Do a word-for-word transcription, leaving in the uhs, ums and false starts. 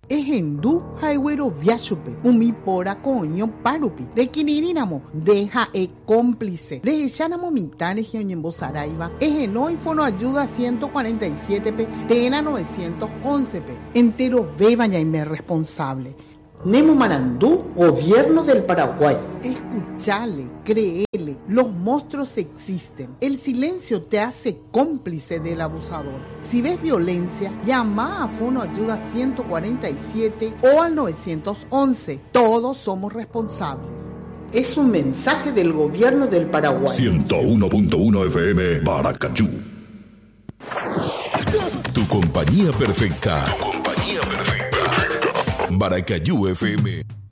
Ejendu haiwero viachupe, umi pora coño parupi. De kinirinamo, deja e cómplice. De echanamo mitane geoñembo saraiva. Ejenoi fono ayuda ciento cuarenta y siete pe, tena novecientos once pe. Entero bebaña y me responsable. Nemo Marandú, Gobierno del Paraguay. Escuchale, créele, los monstruos existen. El silencio te hace cómplice del abusador. Si ves violencia, llama a Fono Ayuda ciento cuarenta y siete o al novecientos once. Todos somos responsables. Es un mensaje del Gobierno del Paraguay. ciento uno punto uno F M Paracachú. Tu compañía perfecta. Tu compañía perfecta. Maracayú F M.